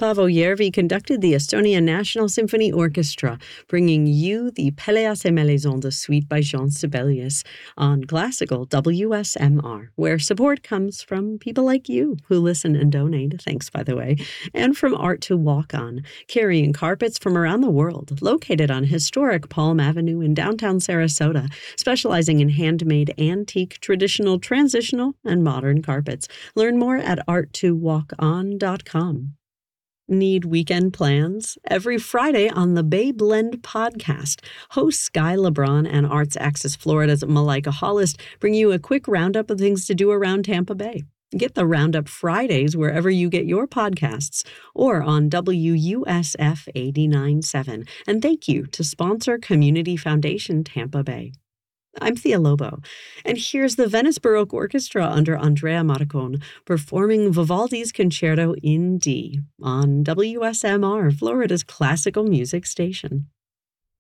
Paavo Järvi conducted the Estonia National Symphony Orchestra, bringing you the Pelléas et Mélisande Suite by Jean Sibelius on Classical WSMR, where support comes from people like you who listen and donate, thanks by the way, and from Art to Walk On, carrying carpets from around the world, located on historic Palm Avenue in downtown Sarasota, specializing in handmade, antique, traditional, transitional, and modern carpets. Learn more at arttowalkon.com. Need weekend plans? Every Friday on the Bay Blend podcast, hosts Guy LeBron and Arts Access Florida's Malika Hollis bring you a quick roundup of things to do around Tampa Bay. Get the Roundup Fridays wherever you get your podcasts or on WUSF 89.7. And thank you to sponsor Community Foundation Tampa Bay. I'm Thea Lobo, and here's the Venice Baroque Orchestra under Andrea Marcon performing Vivaldi's Concerto in D on WSMR, Florida's classical music station.